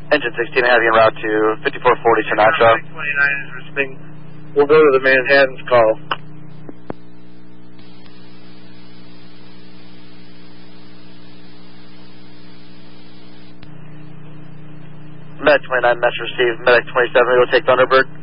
Engine 16 having en route to 5440 Sinatra. 29 is listening. We'll go to the Manhattan's call. Medic 29, message received. Medic 27, we will take Thunderbird.